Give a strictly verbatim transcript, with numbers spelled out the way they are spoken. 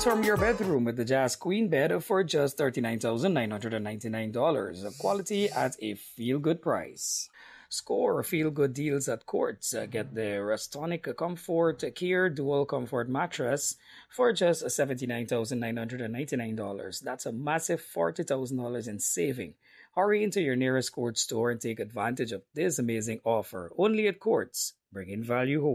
Transform your bedroom with the Jazz Queen bed for just thirty-nine thousand nine hundred ninety-nine dollars. Quality at a feel-good price. Score feel-good deals at Quartz. Uh, Get the Restonic Comfort Care Dual Comfort Mattress for just seventy-nine thousand nine hundred ninety-nine dollars. That's a massive forty thousand dollars in saving. Hurry into your nearest Quartz store and take advantage of this amazing offer. Only at Quartz. Bring in value home.